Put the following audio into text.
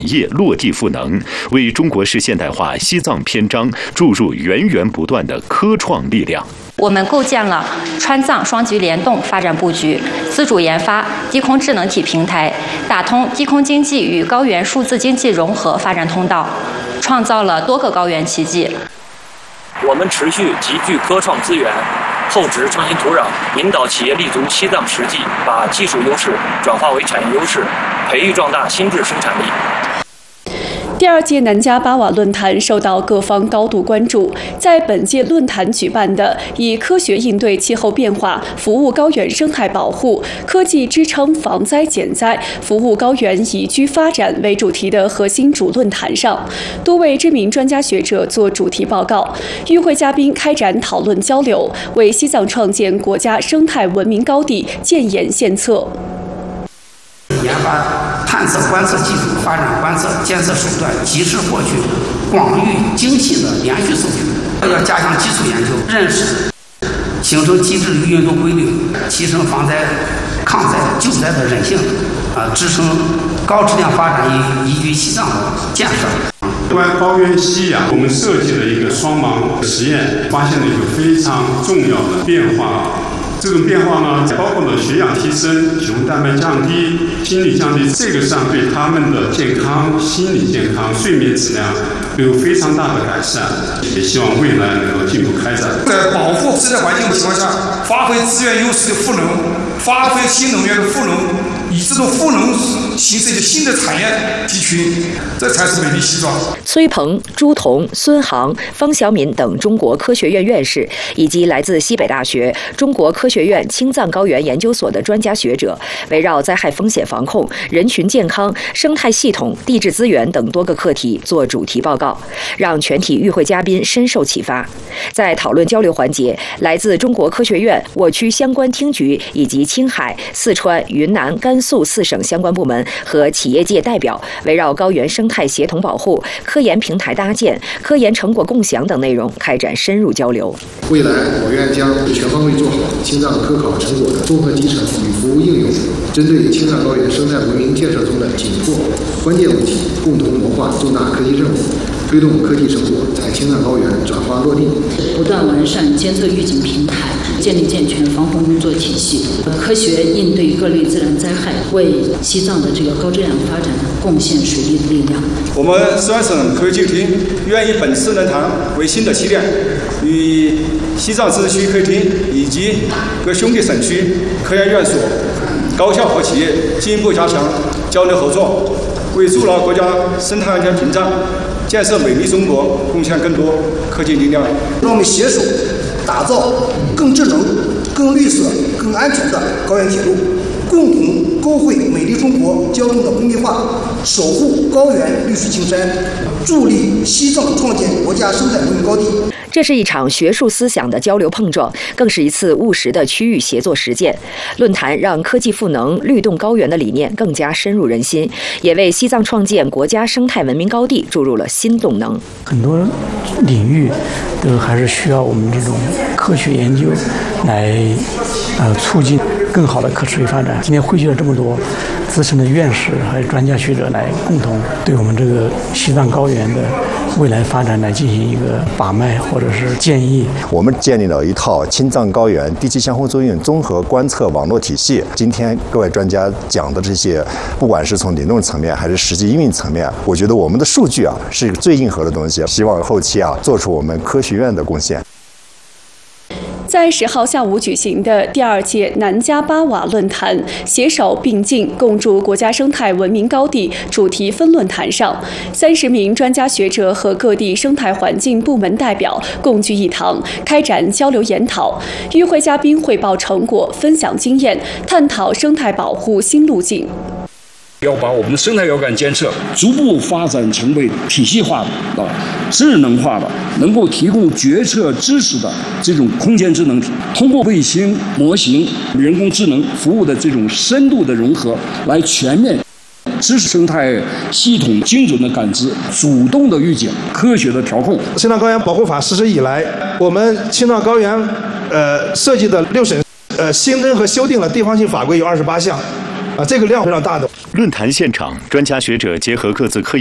业落地赋能，为中国式现代化西藏篇章注入源源不断的科创力量。 我们构建了川藏双局联动发展布局，自主研发低空智能体平台，打通低空经济与高原数字经济融合发展通道，创造了多个高原奇迹。 我们持续集聚科创资源，厚植创新土壤，引导企业立足西藏实际，把技术优势转化为产业优势，培育壮大新质生产力。 第二届南迦巴瓦论坛受到各方高度关注。在本届论坛举办的以科学应对气候变化、服务高原生态保护、科技支撑防灾减灾、服务高原宜居发展为主题的核心主论坛上，多位知名专家学者做主题报告，与会嘉宾开展讨论交流，为西藏创建国家生态文明高地建言献策。 研发探测观测技术，发展观测监测手段，及时获取广域精细的连续数据。要加强基础研究，认识形成机制与运动规律，提升防灾、抗灾、救灾的韧性，支撑高质量发展与宜居西藏的建设。 关高原吸氧，我们设计了一个双盲实验，发现了一个非常重要的变化。这种变化呢，包括了血氧提升、体红蛋白降低、心率降低，这个上对他们的健康、心理健康、睡眠质量都有非常大的改善，也希望未来能够进一步开展。 在保护自然环境的情况下，发挥资源优势的赋能，发挥新能源的赋能，以这种赋能形成一个新的产业地区，这才是美丽西藏。 崔鹏、朱彤、孙航、方晓敏等中国科学院院士，以及来自西北大学、中国科学院青藏高原研究所的专家学者，围绕灾害风险防控、人群健康、生态系统、地质资源等多个课题做主题报告，让全体与会嘉宾深受启发。在讨论交流环节，来自中国科学院、我区相关厅局以及青海、四川、云南、甘肃4省相关部门和企业界代表，围绕高原生态协同保护、科研平台搭建、科研成果共享等内容开展深入交流。 未来，我院将全方位做好青藏科考成果的综合集成与服务应用，针对青藏高原生态文明建设中的紧迫关键问题，共同谋划重大科技任务，推动科技成果在青藏高原转化落地， 不断完善监测预警平台，建立健全防洪工作体系，科学应对各类自然灾害，为西藏的这个高质量发展贡献水力的力量。 我们3省科技厅愿以本次论坛为新的起点，与西藏自治区科技厅以及各兄弟省区科研院所、高校和企业进一步加强交流合作，为筑牢国家生态安全屏障、建设美丽中国贡献更多科技力量。 让我们携手打造更智能、更绿色、更安全的高原铁路，共同勾绘美丽中国交通的工业化，守护高原绿水青山，助力西藏创建国家生态文明高地。 这是一场学术思想的交流碰撞，更是一次务实的区域协作实践。论坛让科技赋能、律动高原的理念更加深入人心，也为西藏创建国家生态文明高地注入了新动能。 很多领域都还是需要我们这种科学研究来促进更好的可持续发展。今天汇聚了这么多资深的院士还有专家学者来共同对我们这个西藏高原的未来发展来进行一个把脉或者是建议。 我们建立了一套青藏高原地气相互作用综合观测网络体系。今天各位专家讲的这些，不管是从理论层面还是实际应用层面，我觉得我们的数据是最硬核的东西。希望后期做出我们科学院的贡献。 在10号下午举行的第2届南迦巴瓦论坛携手并进共筑国家生态文明高地主题分论坛上，30名专家学者和各地生态环境部门代表共聚一堂，开展交流研讨。与会嘉宾汇报成果，分享经验，探讨生态保护新路径。 要把我们的生态遥感监测逐步发展成为体系化的、智能化的，能够提供决策支持的这种空间智能体，通过卫星模型、人工智能服务的这种深度的融合，来全面支持生态系统精准的感知、主动的预警、科学的调控。 青藏高原保护法实施以来，我们青藏高原设计的6省新增和修订了地方性法规有28项。 这个量非常大的。 论坛现场，专家学者结合各自科研